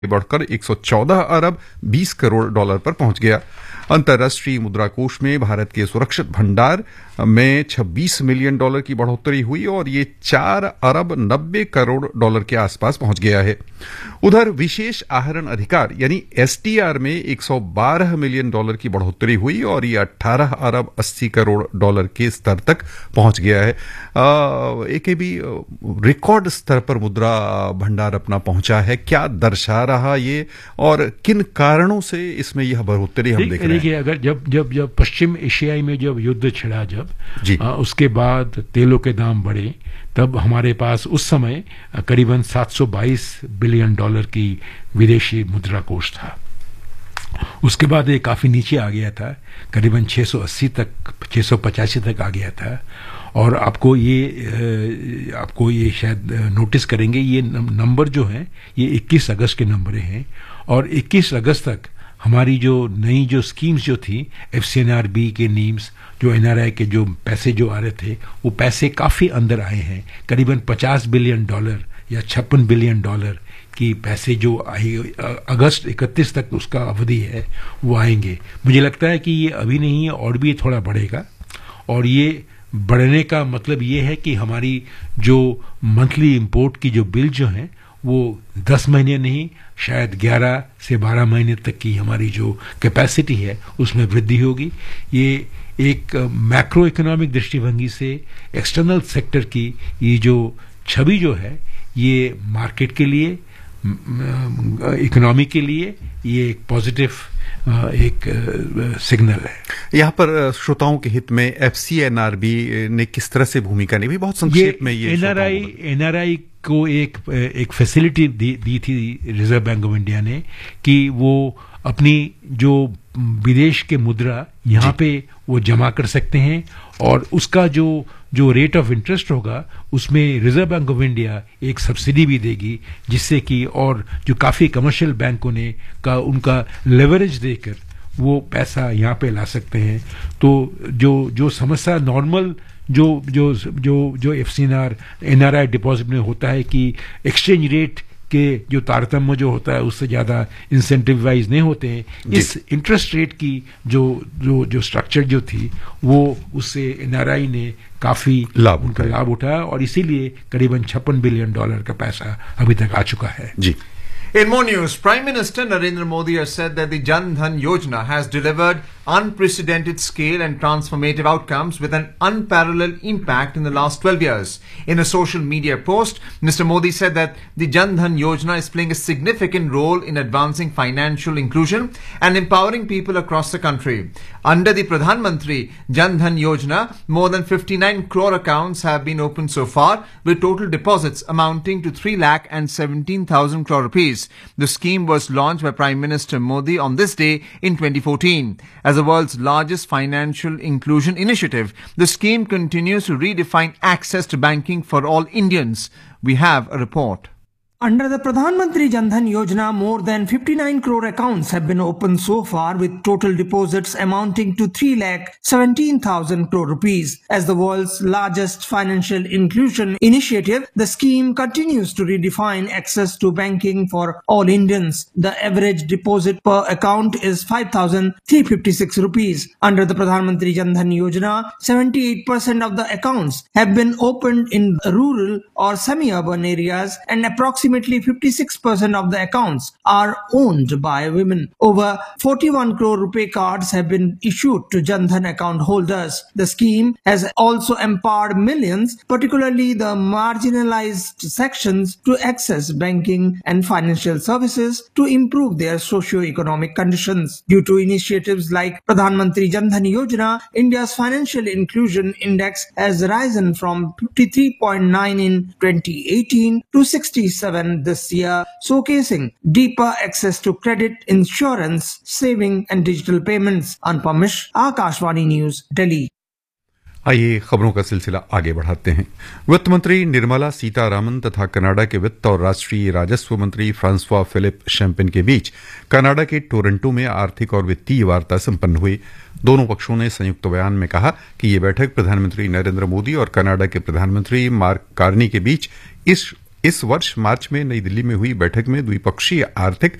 बढ़कर 114 अरब 20 करोड़ डॉलर पर पहुंच गया। अंतर्राष्ट्रीय मुद्रा कोष में भारत के सुरक्षित भंडार में 26 मिलियन डॉलर की बढ़ोतरी हुई और ये 4 अरब 90 करोड़ डॉलर के आसपास पहुंच गया है। उधर विशेष आहरण अधिकार यानी एसटीआर में 112 मिलियन डॉलर की बढ़ोतरी हुई और ये 18 अरब 80 करोड़ डॉलर के स्तर तक पहुंच गया है। एक भी रिकॉर्ड स्तर पर मुद्रा भंडार अपना पहुंचा है। क्या दर्शा रहा ये और किन कारणों से इसमें यह बढ़ोतरी हम देख रहे हैं? देखिए, अगर जब पश्चिम एशियाई में जब युद्ध छिड़ा उसके बाद तेलों के दाम बढ़े, तब हमारे पास उस समय करीबन 722 बिलियन डॉलर की विदेशी मुद्रा कोष था। उसके बाद ये काफी नीचे आ गया था, करीबन 680 तक 685 तक आ गया था। और आपको ये शायद नोटिस करेंगे, ये नंबर जो है ये 21 अगस्त के नंबर हैं और 21 अगस्त तक हमारी जो नई जो स्कीम्स जो थी एफसीएनआरबी के नीम्स, जो एनआरआई के जो पैसे जो आ रहे थे, वो पैसे काफी अंदर आए हैं। करीबन 50 बिलियन डॉलर या 56 बिलियन डॉलर की पैसे जो आई अगस्त 31 तक उसका अवधि है वो आएंगे। मुझे लगता है कि ये अभी नहीं है और भी थोड़ा बढ़ेगा। और ये बढ़ने का मतलब ये है कि हमारी जो मंथली इंपोर्ट की जो बिल जो है वो 10 महीने नहीं, शायद 11 से 12 महीने तक की हमारी जो कैपेसिटी है उसमें वृद्धि होगी। ये एक मैक्रो इकोनॉमिक दृष्टिभंगी से एक्सटर्नल सेक्टर की ये जो छवि जो है, ये मार्केट के लिए, इकोनॉमी के लिए ये एक पॉजिटिव एक सिग्नल है। यहाँ पर श्रोताओं के हित में एफसीएनआरबी ने किस तरह से भूमिका निभाई, बहुत संक्षेप में ये एनआरआई को एक फैसिलिटी दी थी रिजर्व बैंक ऑफ इंडिया ने कि वो अपनी जो विदेश के मुद्रा यहाँ पे वो जमा कर सकते हैं और उसका जो रेट ऑफ इंटरेस्ट होगा उसमें रिजर्व बैंक ऑफ इंडिया एक सब्सिडी भी देगी, जिससे कि और जो काफी कमर्शियल बैंकों ने उनका लेवरेज देकर वो पैसा यहाँ पे ला सकते हैं। तो जो समस्या नॉर्मल जो एफसीएनआर एनआरआई डिपॉजिट में होता है कि एक्सचेंज रेट के जो तारतम्य जो होता है उससे ज्यादा इंसेंटिव वाइज नहीं होते हैं, इस इंटरेस्ट रेट की जो स्ट्रक्चर जो थी वो उससे एनआरआई ने काफी उनका लाभ उठाया और इसीलिए करीबन 56 बिलियन डॉलर का पैसा अभी तक आ चुका है। जी। In more news, Prime Minister Narendra Modi has said that the Jan Dhan Yojana has delivered unprecedented scale and transformative outcomes with an unparalleled impact in the last 12 years. In a social media post, Mr. Modi said that the Jan Dhan Yojana is playing a significant role in advancing financial inclusion and empowering people across the country. Under the Pradhan Mantri Jan Dhan Yojana, more than 59 crore accounts have been opened so far, with total deposits amounting to 3,17,000 crore rupees. The scheme was launched by Prime Minister Modi on this day in 2014. As the world's largest financial inclusion initiative, the scheme continues to redefine access to banking for all Indians. We have a report. Under the Pradhan Mantri Jan Dhan Yojana, more than 59 crore accounts have been opened so far, with total deposits amounting to 3,17,000 crore rupees. As the world's largest financial inclusion initiative, the scheme continues to redefine access to banking for all Indians. The average deposit per account is 5,356 rupees. Under the Pradhan Mantri Jan Dhan Yojana, 78% of the accounts have been opened in rural or semi-urban areas and approximately 56% of the accounts are owned by women. Over 41 crore rupee cards have been issued to Jan Dhan account holders. The scheme has also empowered millions, particularly the marginalized sections, to access banking and financial services to improve their socio-economic conditions. Due to initiatives like Pradhan Mantri Jan Dhan Yojana, India's financial inclusion index has risen from 53.9 in 2018 to 67 this year, showcasing deeper access to credit, insurance, saving and digital payments. Anupam Mishra, Akashvani News, Delhi. आइए खबरों का सिलसिला आगे बढ़ाते हैं। वित्त मंत्री निर्मला सीतारामन तथा कनाडा के वित्त और राष्ट्रीय राजस्व मंत्री फ्रांसवा फिलिप शैम्पेन के बीच कनाडा के टोरंटो में आर्थिक और वित्तीय वार्ता संपन्न हुई। दोनों पक्षों ने संयुक्त बयान में कहा कि ये बैठक प्रधानमंत्री नरेंद्र मोदी और कनाडा के प्रधानमंत्री मार्क कार्नी के बीच इस इस वर्ष मार्च में नई दिल्ली में हुई बैठक में द्विपक्षीय आर्थिक